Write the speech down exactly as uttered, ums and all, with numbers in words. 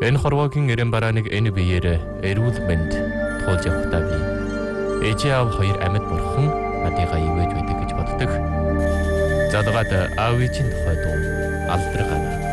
Энэ хорвоогийн эрэм барааныг энэ биеэр эрүүл мэнд туулж явахдаа би ээжээ аав хоёр амьд бурхан надыгаа ивэж байдаг гэж боддог. Задгаад аав ээжийн тухай дуу алдаргана.